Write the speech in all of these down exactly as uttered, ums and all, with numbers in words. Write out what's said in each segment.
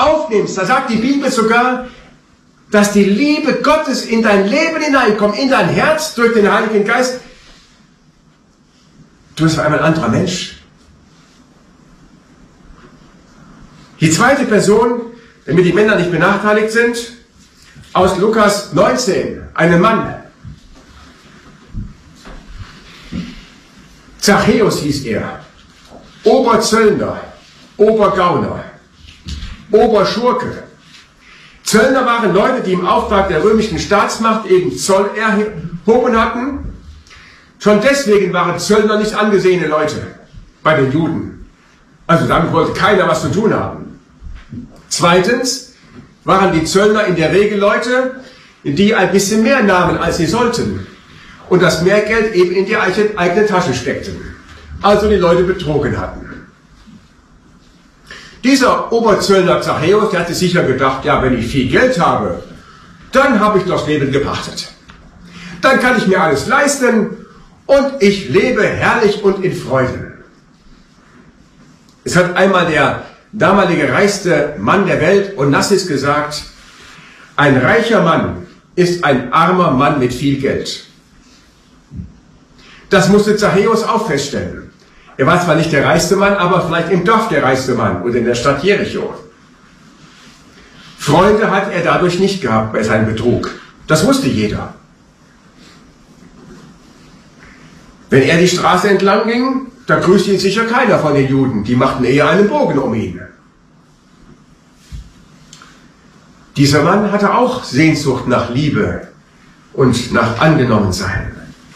aufnimmst, da sagt die Bibel sogar, dass die Liebe Gottes in dein Leben hineinkommt, in dein Herz durch den Heiligen Geist. Du bist auf einmal ein anderer Mensch. Die zweite Person, damit die Männer nicht benachteiligt sind, aus Lukas neunzehn, ein Mann. Zachäus hieß er, Oberzöllner, Obergauner, Oberschurke. Zöllner waren Leute, die im Auftrag der römischen Staatsmacht eben Zoll erhoben hatten. Schon deswegen waren Zöllner nicht angesehene Leute bei den Juden. Also damit wollte keiner was zu tun haben. Zweitens waren die Zöllner in der Regel Leute, die ein bisschen mehr nahmen, als sie sollten. Und das Mehrgeld eben in die eigene Tasche steckten. Also die Leute betrogen hatten. Dieser Oberzöllner Zachäus, der hatte sicher gedacht, ja, wenn ich viel Geld habe, dann habe ich das Leben gepachtet. Dann kann ich mir alles leisten und ich lebe herrlich und in Freuden. Es hat einmal der damalige reichste Mann der Welt, Onassis, gesagt, ein reicher Mann ist ein armer Mann mit viel Geld. Das musste Zachäus auch feststellen. Er war zwar nicht der reichste Mann, aber vielleicht im Dorf der reichste Mann oder in der Stadt Jericho. Freunde hat er dadurch nicht gehabt bei seinem Betrug. Das wusste jeder. Wenn er die Straße entlang ging, da grüßte ihn sicher keiner von den Juden. Die machten eher einen Bogen um ihn. Dieser Mann hatte auch Sehnsucht nach Liebe und nach Angenommensein.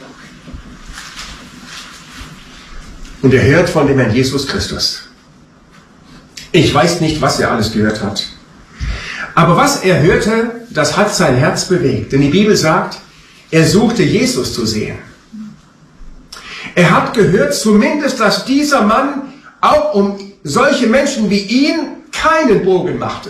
Und er hört von dem Herrn Jesus Christus. Ich weiß nicht, was er alles gehört hat. Aber was er hörte, das hat sein Herz bewegt. Denn die Bibel sagt, er suchte Jesus zu sehen. Er hat gehört zumindest, dass dieser Mann auch um solche Menschen wie ihn keinen Bogen machte.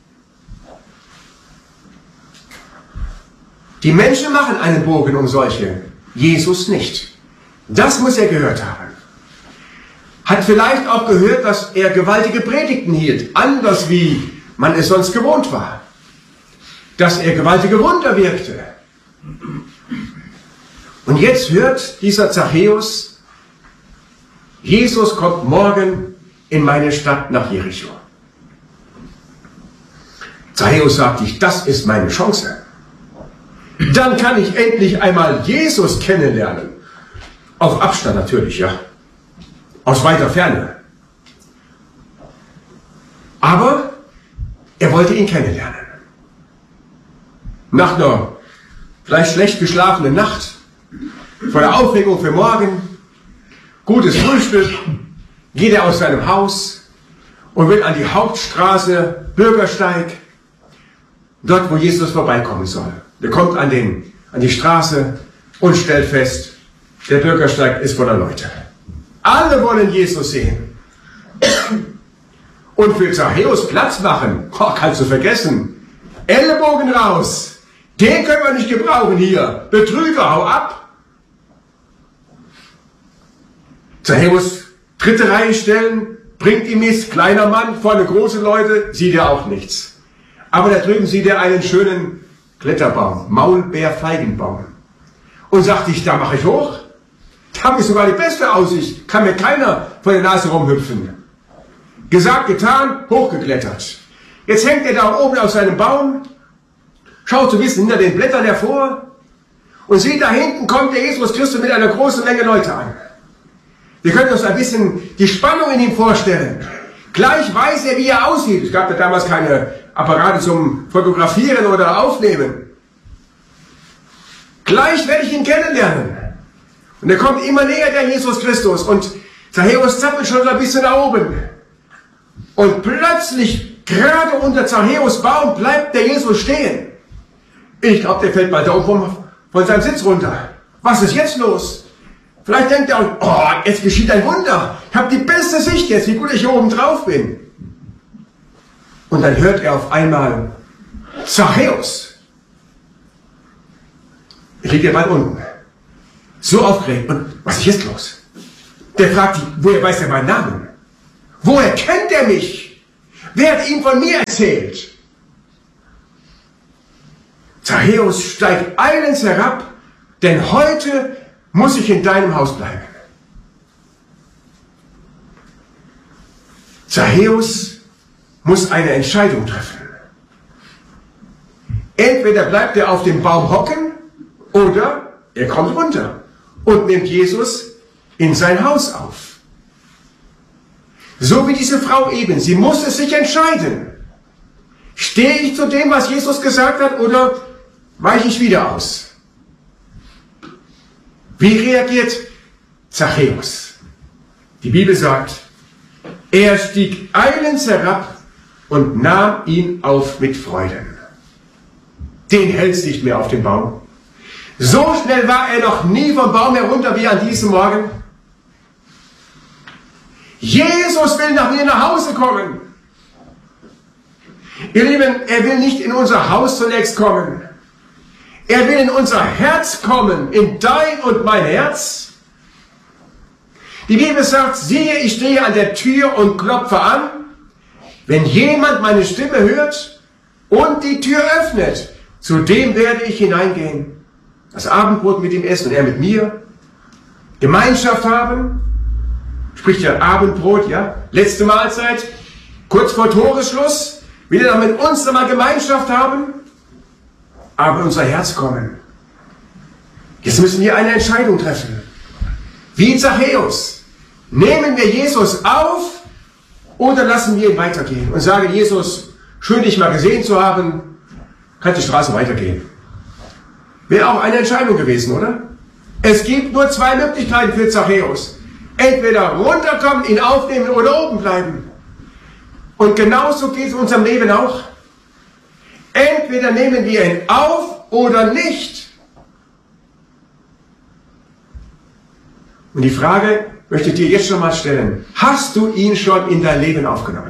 Die Menschen machen einen Bogen um solche, Jesus nicht. Das muss er gehört haben. Hat vielleicht auch gehört, dass er gewaltige Predigten hielt, anders wie man es sonst gewohnt war. Dass er gewaltige Wunder wirkte. Und jetzt hört dieser Zachäus, Jesus kommt morgen in meine Stadt nach Jericho. Zachäus sagt sich, das ist meine Chance. Dann kann ich endlich einmal Jesus kennenlernen. Auf Abstand natürlich, ja. Aus weiter Ferne. Aber er wollte ihn kennenlernen. Nach einer vielleicht schlecht geschlafenen Nacht, vor der Aufregung für morgen, gutes Frühstück, geht er aus seinem Haus und will an die Hauptstraße, Bürgersteig, dort, wo Jesus vorbeikommen soll. Er kommt an, den, an die Straße und stellt fest, der Bürgersteig ist voller Leute. Alle wollen Jesus sehen. Und für Zachäus Platz machen, oh, kannst du vergessen. Ellenbogen raus. Den können wir nicht gebrauchen hier. Betrüger, hau ab. Zachäus dritte Reihe stellen, bringt ihm nichts. Kleiner Mann, vorne große Leute, sieht er auch nichts. Aber da drüben sieht er einen schönen Kletterbaum, Maulbeerfeigenbaum. Und sagt sich, da mache ich hoch. Da habe ich sogar die beste Aussicht. Kann mir keiner vor der Nase rumhüpfen. Gesagt, getan, hochgeklettert. Jetzt hängt er da oben auf seinem Baum, schaut so ein bisschen hinter den Blättern hervor und sieht, da hinten kommt der Jesus Christus mit einer großen Menge Leute an. Wir können uns ein bisschen die Spannung in ihm vorstellen. Gleich weiß er, wie er aussieht. Es gab ja damals keine Apparate zum Fotografieren oder Aufnehmen. Gleich werde ich ihn kennenlernen. Und er kommt immer näher, der Jesus Christus. Und Zachäus zappelt schon ein bisschen nach oben. Und plötzlich, gerade unter Zachäus Baum, bleibt der Jesus stehen. Ich glaube, der fällt bald da oben von seinem Sitz runter. Was ist jetzt los? Vielleicht denkt er, oh, jetzt geschieht ein Wunder. Ich habe die beste Sicht jetzt, wie gut ich hier oben drauf bin. Und dann hört er auf einmal, Zachäus. Ich liege bald unten. So aufgeregt. Und was ist jetzt los? Der fragt, woher weiß er meinen Namen? Woher kennt er mich? Wer hat ihm von mir erzählt? Zachäus, steig eilends herab, denn heute muss ich in deinem Haus bleiben. Zachäus muss eine Entscheidung treffen. Entweder bleibt er auf dem Baum hocken oder er kommt runter und nimmt Jesus in sein Haus auf. So wie diese Frau eben, sie muss es sich entscheiden. Stehe ich zu dem, was Jesus gesagt hat, oder weiche ich wieder aus? Wie reagiert Zachäus? Die Bibel sagt, er stieg eilends herab und nahm ihn auf mit Freuden. Den hält's nicht mehr auf dem Baum. So schnell war er noch nie vom Baum herunter wie an diesem Morgen. Jesus will nach mir nach Hause kommen. Ihr Lieben, er will nicht in unser Haus zunächst kommen. Er will in unser Herz kommen, in dein und mein Herz. Die Bibel sagt, siehe, ich stehe an der Tür und klopfe an. Wenn jemand meine Stimme hört und die Tür öffnet, zu dem werde ich hineingehen. Das Abendbrot mit ihm essen und er mit mir. Gemeinschaft haben. Spricht ja Abendbrot, ja. Letzte Mahlzeit. Kurz vor Toresschluss. Will er dann mit uns nochmal Gemeinschaft haben. Aber in unser Herz kommen. Jetzt müssen wir eine Entscheidung treffen. Wie Zachäus. Nehmen wir Jesus auf oder lassen wir ihn weitergehen und sagen, Jesus, schön dich mal gesehen zu haben, kann die Straße weitergehen. Wäre auch eine Entscheidung gewesen, oder? Es gibt nur zwei Möglichkeiten für Zachäus. Entweder runterkommen, ihn aufnehmen oder oben bleiben. Und genauso geht es in unserem Leben auch. Entweder nehmen wir ihn auf oder nicht. Und die Frage möchte ich dir jetzt schon mal stellen. Hast du ihn schon in dein Leben aufgenommen?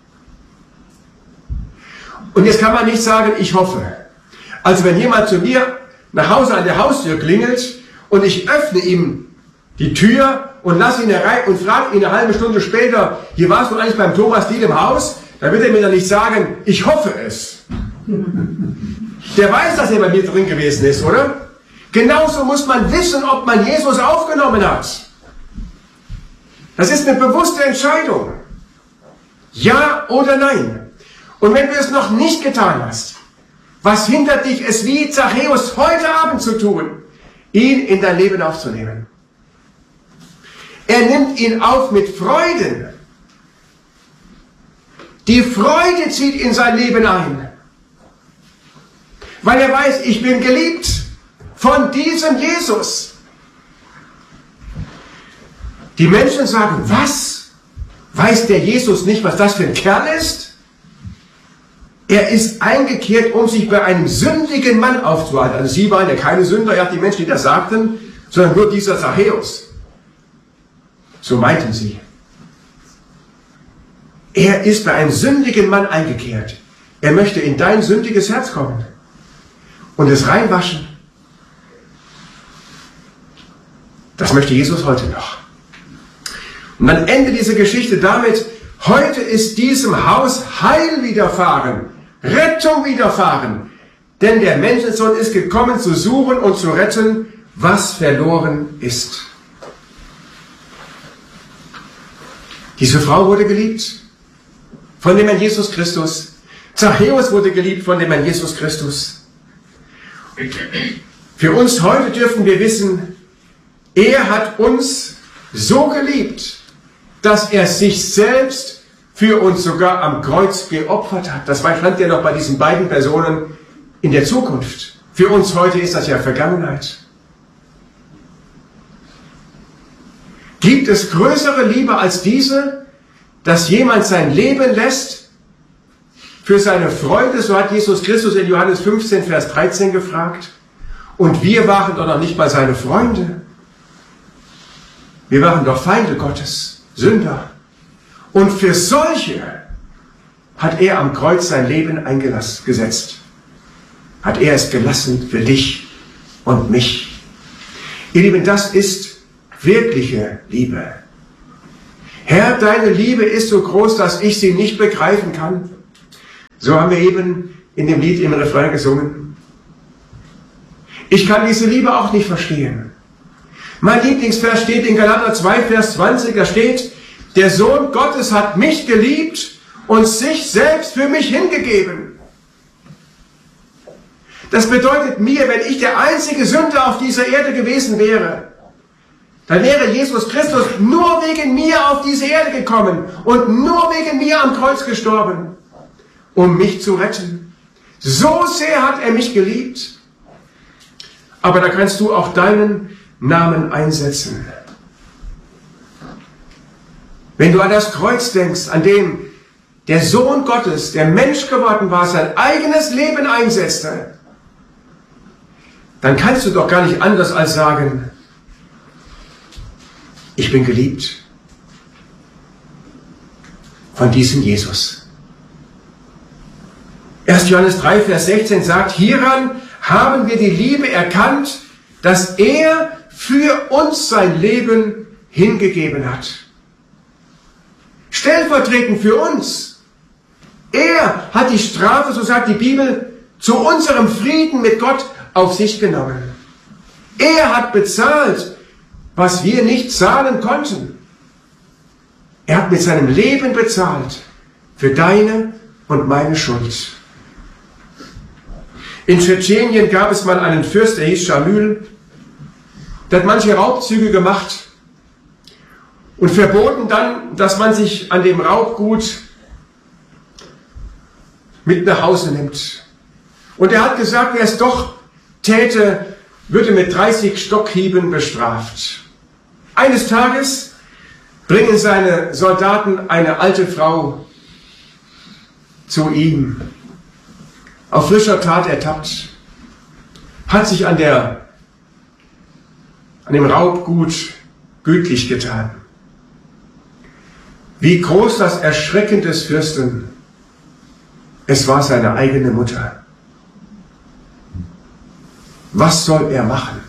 Und jetzt kann man nicht sagen, ich hoffe. Also wenn jemand zu mir nach Hause an der Haustür klingelt und ich öffne ihm die Tür und lasse ihn herein und frage ihn eine halbe Stunde später, hier warst du eigentlich beim Thomas Diel im Haus, dann wird er mir dann nicht sagen, ich hoffe es. Der weiß, dass er bei mir drin gewesen ist, oder? Genauso muss man wissen, ob man Jesus aufgenommen hat. Das ist eine bewusste Entscheidung. Ja oder nein. Und wenn du es noch nicht getan hast, was hindert dich, es wie Zachäus heute Abend zu tun, ihn in dein Leben aufzunehmen? Er nimmt ihn auf mit Freuden. Die Freude zieht in sein Leben ein. Weil er weiß, ich bin geliebt von diesem Jesus. Die Menschen sagen, was? Weiß der Jesus nicht, was das für ein Kerl ist? Er ist eingekehrt, um sich bei einem sündigen Mann aufzuhalten. Also sie waren ja keine Sünder, ja, die Menschen, die das sagten, sondern nur dieser Zachäus. So meinten sie. Er ist bei einem sündigen Mann eingekehrt. Er möchte in dein sündiges Herz kommen und es reinwaschen. Das möchte Jesus heute noch. Und dann endet diese Geschichte damit, heute ist diesem Haus Heil widerfahren, Rettung widerfahren, denn der Menschensohn ist gekommen zu suchen und zu retten, was verloren ist. Diese Frau wurde geliebt von dem Herrn Jesus Christus. Zachäus wurde geliebt von dem Herrn Jesus Christus. Für uns heute dürfen wir wissen, er hat uns so geliebt, dass er sich selbst für uns sogar am Kreuz geopfert hat. Das stand ja noch bei diesen beiden Personen in der Zukunft. Für uns heute ist das ja Vergangenheit. Gibt es größere Liebe als diese, dass jemand sein Leben lässt für seine Freunde? So hat Jesus Christus in Johannes fünfzehn, Vers dreizehn gefragt. Und wir waren doch noch nicht mal seine Freunde. Wir waren doch Feinde Gottes, Sünder. Und für solche hat er am Kreuz sein Leben eingesetzt. Hat er es gelassen für dich und mich. Ihr Lieben, das ist wirkliche Liebe. Herr, deine Liebe ist so groß, dass ich sie nicht begreifen kann. So haben wir eben in dem Lied im Refrain gesungen. Ich kann diese Liebe auch nicht verstehen. Mein Lieblingsvers steht in Galater zwei, Vers zwanzig, da steht, der Sohn Gottes hat mich geliebt und sich selbst für mich hingegeben. Das bedeutet mir, wenn ich der einzige Sünder auf dieser Erde gewesen wäre, dann wäre Jesus Christus nur wegen mir auf diese Erde gekommen und nur wegen mir am Kreuz gestorben, um mich zu retten. So sehr hat er mich geliebt. Aber da kannst du auch deinen Namen einsetzen. Wenn du an das Kreuz denkst, an dem der Sohn Gottes, der Mensch geworden war, sein eigenes Leben einsetzte, dann kannst du doch gar nicht anders als sagen, ich bin geliebt von diesem Jesus. erster Johannes drei, Vers sechzehn sagt, hieran haben wir die Liebe erkannt, dass er für uns sein Leben hingegeben hat. Stellvertretend für uns. Er hat die Strafe, so sagt die Bibel, zu unserem Frieden mit Gott auf sich genommen. Er hat bezahlt, was wir nicht zahlen konnten. Er hat mit seinem Leben bezahlt für deine und meine Schuld. In Tschetschenien gab es mal einen Fürst, der hieß Schamyl, der hat manche Raubzüge gemacht und verboten dann, dass man sich an dem Raubgut mit nach Hause nimmt. Und er hat gesagt, wer es doch täte, würde mit dreißig Stockhieben bestraft. Eines Tages bringen seine Soldaten eine alte Frau zu ihm, auf frischer Tat ertappt, hat sich an, der, an dem Raubgut gütlich getan. Wie groß das Erschrecken des Fürsten, es war seine eigene Mutter. Was soll er machen?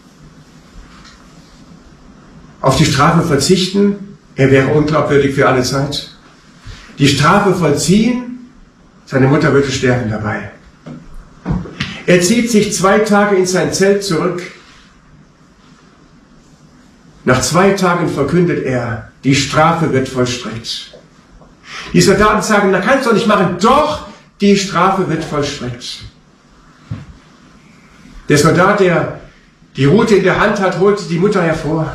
Auf die Strafe verzichten, er wäre unglaubwürdig für alle Zeit. Die Strafe vollziehen, seine Mutter würde sterben dabei. Er zieht sich zwei Tage in sein Zelt zurück. Nach zwei Tagen verkündet er, die Strafe wird vollstreckt. Die Soldaten sagen, na kannst du doch nicht machen. Doch, die Strafe wird vollstreckt. Der Soldat, der die Rute in der Hand hat, holt die Mutter hervor,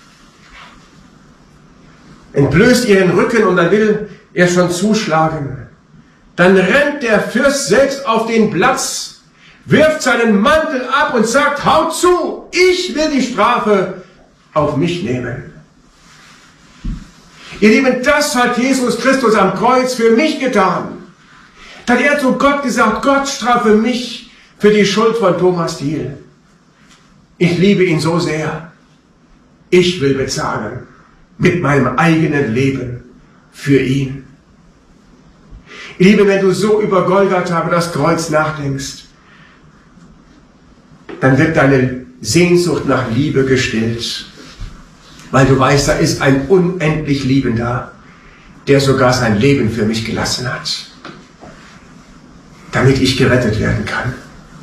entblößt ihren Rücken und dann will er schon zuschlagen. Dann rennt der Fürst selbst auf den Platz, wirft seinen Mantel ab und sagt, haut zu, ich will die Strafe auf mich nehmen. Ihr Lieben, das hat Jesus Christus am Kreuz für mich getan. Dann hat er zu Gott gesagt, Gott strafe mich für die Schuld von Thomas Thiel. Ich liebe ihn so sehr. Ich will bezahlen mit meinem eigenen Leben für ihn. Ihr Lieben, wenn du so über Golgatha, über das Kreuz nachdenkst, dann wird deine Sehnsucht nach Liebe gestillt. Weil du weißt, da ist ein unendlich Liebender, der sogar sein Leben für mich gelassen hat, damit ich gerettet werden kann.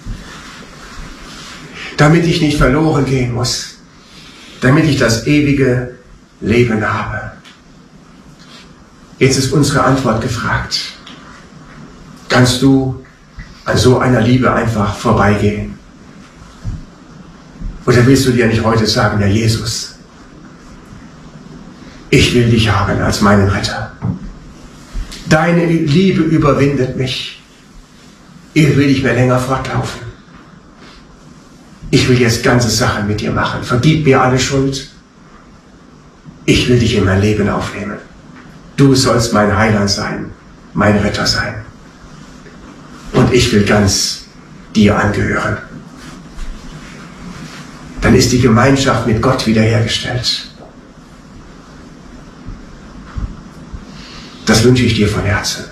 Damit ich nicht verloren gehen muss, damit ich das ewige Leben habe. Jetzt ist unsere Antwort gefragt. Kannst du an so einer Liebe einfach vorbeigehen? Oder willst du dir nicht heute sagen, Herr Jesus, ich will dich haben als meinen Retter. Deine Liebe überwindet mich. Ich will nicht mehr länger fortlaufen. Ich will jetzt ganze Sachen mit dir machen. Vergib mir alle Schuld. Ich will dich in mein Leben aufnehmen. Du sollst mein Heiland sein, mein Retter sein. Und ich will ganz dir angehören. Dann ist die Gemeinschaft mit Gott wiederhergestellt. Das wünsche ich dir von Herzen.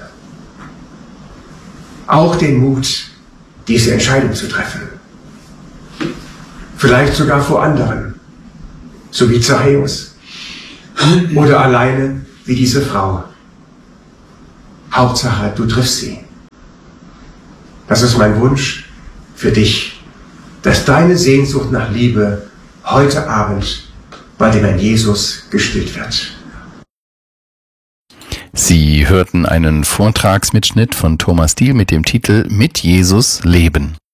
Auch den Mut, diese Entscheidung zu treffen. Vielleicht sogar vor anderen, so wie Zachäus. Oder alleine wie diese Frau. Hauptsache, du triffst sie. Das ist mein Wunsch für dich, dass deine Sehnsucht nach Liebe heute Abend bei dem Herrn Jesus gestillt wird. Sie hörten einen Vortragsmitschnitt von Thomas Diehl mit dem Titel Mit Jesus leben.